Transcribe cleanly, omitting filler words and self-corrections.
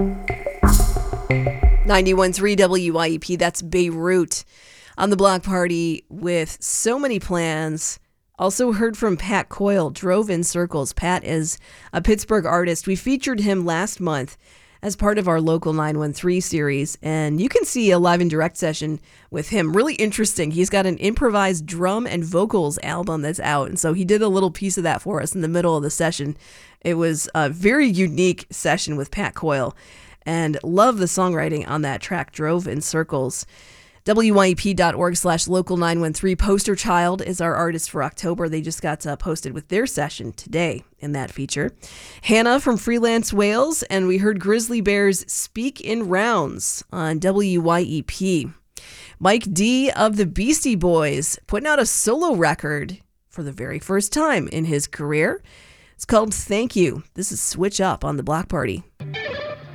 91.3 WYEP, that's Beirut. On the Block Party with So Many Plans. Also heard from Pat Coyle, Drove in Circles. Pat is a Pittsburgh artist. We featured him last month as part of our Local 913 series, and you can see a live and direct session with him. Really interesting. He's got an improvised drum and vocals album that's out, and so he did a little piece of that for us in the middle of the session. It was a very unique session with Pat Coyle, and love the songwriting on that track, Drove in Circles. WYEP.org/local913. Poster Child is our artist for October. They just got posted with their session today in that feature. Hannah from Freelance Wales, and we heard Grizzly Bears Speak in Rounds on WYEP. Mike D of the Beastie Boys putting out a solo record for the very first time in his career. It's called Thank You. This is Switch Up on the Block Party.